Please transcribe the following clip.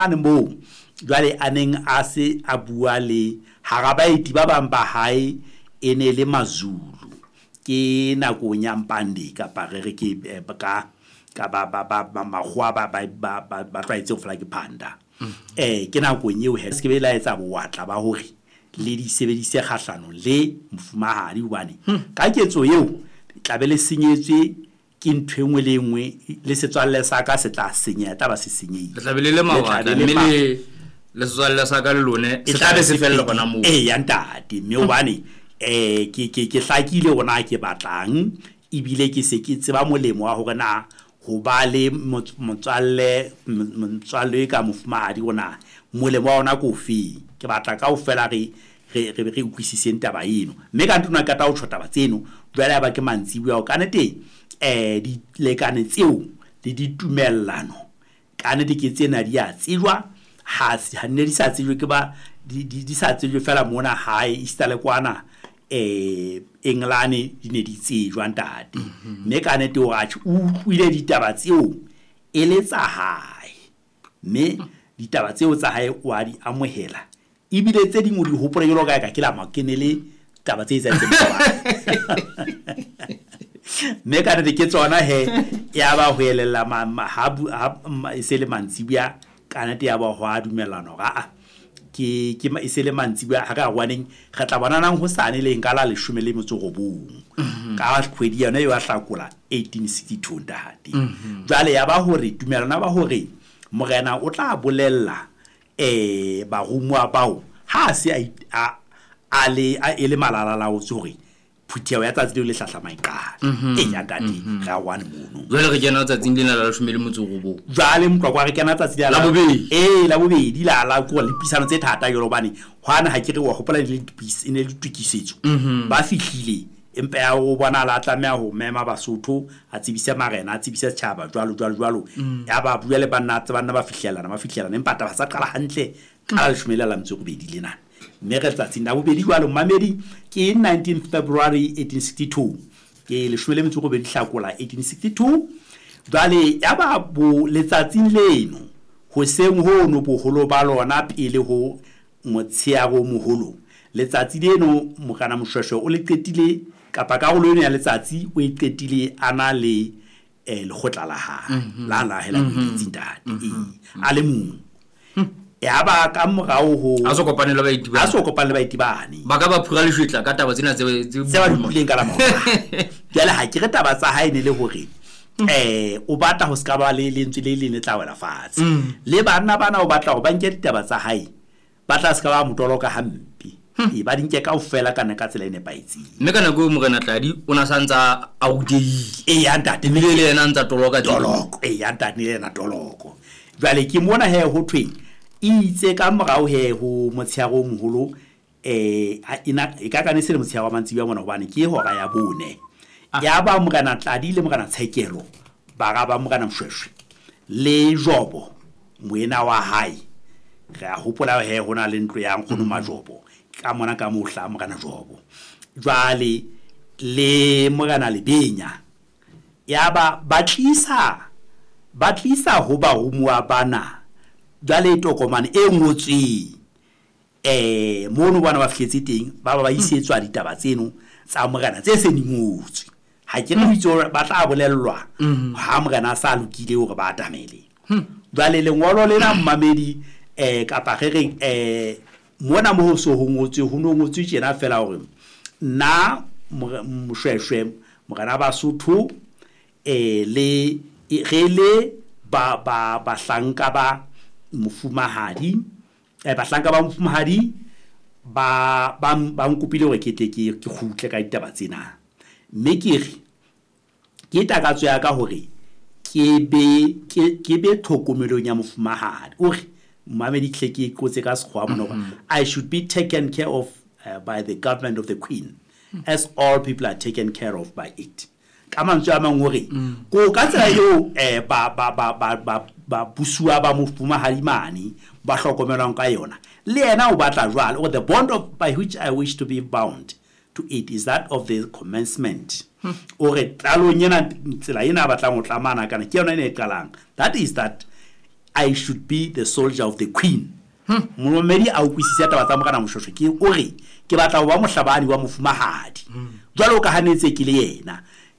ane mo jwale aneng a se a bua le harabaiti ba bang ba hae ene le Mazulu ke nako nya Mpande ka parere ke ka ba magwa ba tlaitse go fela ke Phanda ke nako nyeo he se ke bela etsa boatla ba hore le di sebedise kgahlano le mofumahadi ubane ka ketso eo tlabele senyetswe ke ntwengwe le engwe le setswalle sa ka se tla senya taba se senyile le tlabele le mawaka mme le setswalle sa ka le lone se tla be se fella gona mo ya ntate mme ubane ke hlakile gona ke batlang ibile ke se ke tseba molemo wa hore na ho ba le motswalle ka mofumahadi gona molemo wa ona ko fe ke batla ka ofela re ukwisise taba eno mme ka ntona ka ta o tshota ba tseno jwale ba ke mantsibuya o kanete di lekane tseo le ditumellano kanete ke tsena di a tsejwa ha ne di sa tsejwe ke ba di sa tsejwe fela mona hae istale kwana England di ne di tsejwa ntate mme kanete o a utlwile ditaba tseo ele tsa hae mme ditaba tseo tsa hae wa di amohela ibile tse dingwe di hopole jalo ka ke la makenele taba tse tsa mme kanete ke tsona he ya ba ho elela mahabu isele mantsibuya kanete ya ba ho a dumelano ga ke isele mantsibuya ha ka waneng ga tla bananang ho sane le ngala le 19 ka kgwedi yona yo a hlakola 1862 ntate jwale ya ba hore tumelana ba hore morena o tla bolella ba rumwa bao ha se a le malala la o tsore phutiao ya tsatsi le hlahla maikana ya ntate ga one mono jwale re kena tsatsing lena la 19 jwale mqwa re kena tsatsing la bobedi la bobedi la go le pisano tse thata yo robane hwana ha ke re wa hopola le pis ene le tukisetso ba fihlile empa ya o bona la tlamea ho mema Basotho a tsebisa marena a tsebisa tshaba jwalo ya ba buele banna ba fihlelana empa taba sa qala hantle ka la 12 lena mme re tsatsing la bobedi jwalo mamedi ke 19 February 1862 ke le 12 hlakola 1862 jwale ya ba bo letsatsing leno ho seng ho no boholo ba lona pele ho motsheago moholo letsatsi leno mokana moshweshwe o le qetile kapa ka go lone ya letsatsi o iqetile ana le lekgotla la ha la hela ditsintate a le mong ya ba ka morao ho a so kopanela baitibane ba ka ba phura le shwetla ka taba tsena tse ba dipuleng ka la mo jale ha ke re taba tsa hae ne le hore o batla ho ska ba le lentswe le ne tla wela fatshe le bana o batla go ba nke ditaba tsa hae batla ska ba motoloka hampi ba dinke ka ofela kana ka tsela ene paitseng mme kana go morena Tladi o na santsa audei ya ntate le yena ntsa toloka ya ntate le yena toloko jwale ke mona he ho thwe itse ka morao he ho motsheago moholo ina ka kana se le motsheago wa mantsibuya mona hobane ke hora ya bone ya ba morena Tladi le morena Tshekelo ba ga ba morena Moshweshwe le Jobo moena wa hae re a hopola he hona le ntlo ya nkgono Majobo ka mona ka mohla morena Jobo jwale le morena Lebenya ya ba batlisa ho ba humwa bana jwale tokomane e ngotswe mono bana ba fihletse teng ba isetswa ditaba tseno tsa morena tse se di ngotswe ha ke re bitso ba tla bolellwa ha morena sa lokile hore ba atamele jwale lengolo lena mmamedi kapa re mona mo so ho ngotswe ho no ngotswe tjena fela hore na Moshweshwe morena Basotho le gele ba hlanka ba mofumahadi bahlanka ba mofumahadi ba nkopile hore ke khutle ka ditaba tsena mme ke takatso ya ka hore ke be tlhokomelong ya mofumahadi o re mamedi tleke kotse ka sekgwa mona I should be taken care of by the government of the Queen as all people are taken care of by it ka mantswe a mangore ko ka tsela yo ba busua ba mofumahadi mane ba hlokomelwang ka yona le yena o batla jwalo or the bond of by which I wish to be bound to it is that of the commencement ore tlalo nyena tsela ena batla mo tlamana kana ke yona ene qalang that is that I should be the soldier of the queen. Momedi a utlwisisa taba tsa Morena Moshweshwe ke o re ke batla ho ba mohlabani wa mofumahadi. Jwalo ka hanetse ke le yena.